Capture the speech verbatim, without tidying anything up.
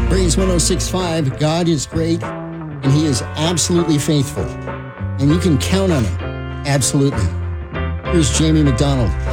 Praise one oh six point five. God is great, and He is absolutely faithful. And you can count on Him. Absolutely. Here's Jamie McDonald.